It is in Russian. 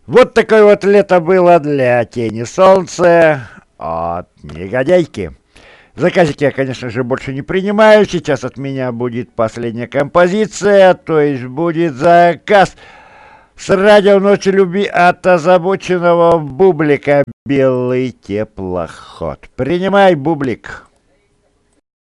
Вот такое вот лето было для Тени Солнца от Негодяйки. Заказики я, конечно же, больше не принимаю. Сейчас от меня будет последняя композиция, то есть будет заказ с радио «Ночи любви» от озабоченного Бублика «Белый теплоход». Принимай, Бублик.